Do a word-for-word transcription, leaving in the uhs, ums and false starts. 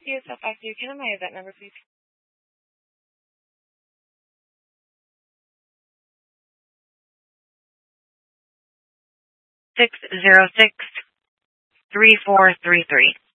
Yes, I'll fax you. Can I have that number, please? Six zero six three four three three.